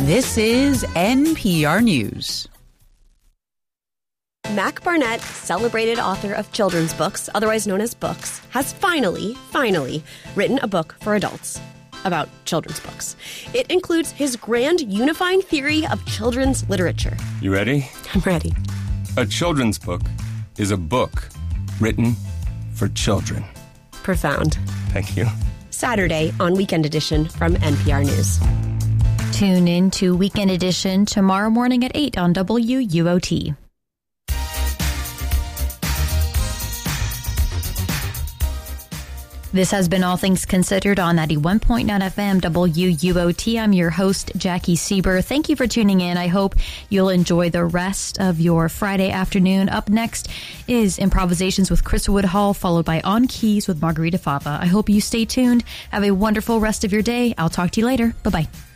This is NPR News. Mac Barnett, celebrated author of children's books, otherwise known as books, has finally written a book for adults about children's books. It includes his grand unifying theory of children's literature. You ready? I'm ready. A children's book is a book written for children. Profound. Thank you. Saturday on Weekend Edition from NPR News. Tune in to Weekend Edition tomorrow morning at 8 on WUOT. This has been All Things Considered on 91.9 FM WUOT. I'm your host, Jackie Sieber. Thank you for tuning in. I hope you'll enjoy the rest of your Friday afternoon. Up next is Improvisations with Chris Woodhull, followed by On Keys with Margarita Fava. I hope you stay tuned. Have a wonderful rest of your day. I'll talk to you later. Bye-bye.